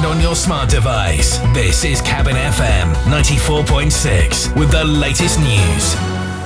and on your smart device. This is Cabin FM 94.6 with the latest news.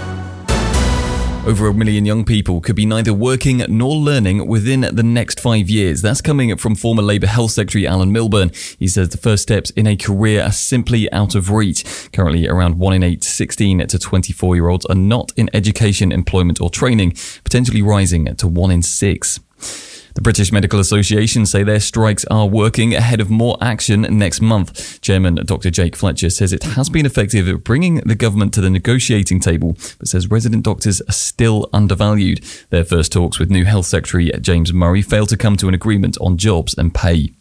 Over 1 million young people could be neither working nor learning within the next 5 years. That's coming from former Labour Health Secretary Alan Milburn. He says the first steps in a career are simply out of reach. Currently, around 1 in 8 16 to 24-year-olds are not in education, employment or training, potentially rising to 1 in 6. The British Medical Association say their strikes are working ahead of more action next month. Chairman Dr. Jake Fletcher says it has been effective at bringing the government to the negotiating table, but says resident doctors are still undervalued. Their first talks with new Health Secretary James Murray failed to come to an agreement on jobs and pay.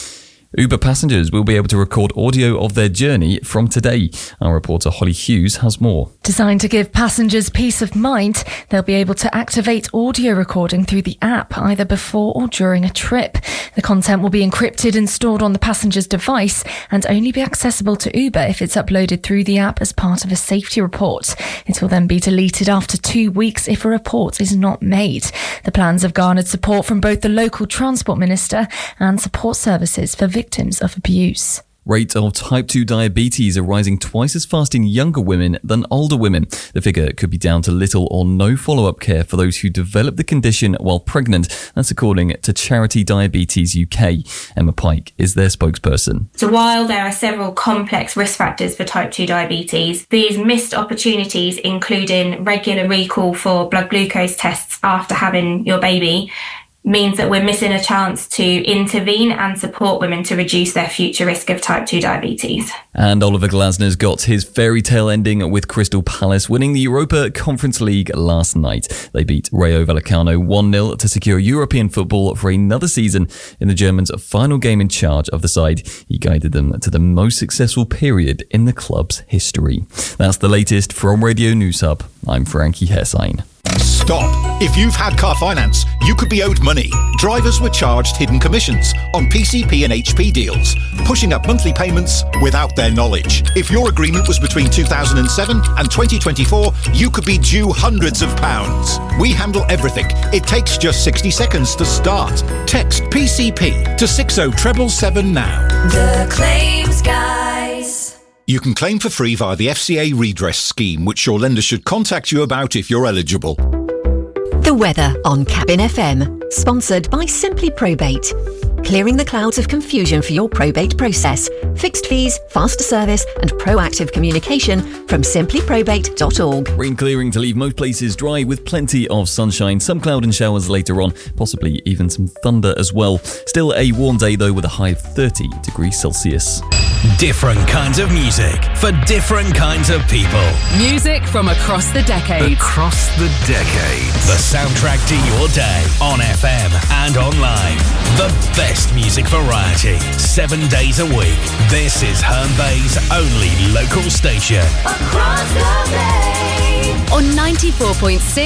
Uber passengers will be able to record audio of their journey from today. Our reporter Holly Hughes has more. Designed to give passengers peace of mind, they'll be able to activate audio recording through the app either before or during a trip. The content will be encrypted and stored on the passenger's device and only be accessible to Uber if it's uploaded through the app as part of a safety report. It will then be deleted after 2 weeks if a report is not made. The plans have garnered support from both the local Transport Minister and support services for victims of abuse. Rates of type 2 diabetes are rising twice as fast in younger women than older women. The figure could be down to little or no follow-up care for those who develop the condition while pregnant. That's according to Charity Diabetes UK. Emma Pike is their spokesperson. So while there are several complex risk factors for type 2 diabetes, these missed opportunities, including regular recall for blood glucose tests after having your baby, means that we're missing a chance to intervene and support women to reduce their future risk of type 2 diabetes. And Oliver Glasner's got his fairy tale ending with Crystal Palace winning the Europa Conference League last night. They beat Rayo Vallecano 1-0 to secure European football for another season. In the German's final game in charge of the side, he guided them to the most successful period in the club's history. That's the latest from Radio News Hub. I'm Frankie Hessein. Stop. If you've had car finance, you could be owed money. Drivers were charged hidden commissions on PCP and HP deals, pushing up monthly payments without their knowledge. If your agreement was between 2007 and 2024, you could be due hundreds of pounds. We handle everything. It takes just 60 seconds to start. Text PCP to 60777 now. The Claims Guys. You can claim for free via the FCA redress scheme, which your lender should contact you about if you're eligible. The weather on Cabin FM, sponsored by Simply Probate. Clearing the clouds of confusion for your probate process. Fixed fees, faster service and proactive communication from simplyprobate.org. Rain clearing to leave most places dry with plenty of sunshine, some cloud and showers later on, possibly even some thunder as well. Still a warm day though with a high of 30 degrees Celsius. Different kinds of music for different kinds of people. Music from across the decades. Across the decades. The soundtrack to your day on FM and online. The best music variety, 7 days a week. This is Herne Bay's only local station. Across the bay. On 94.6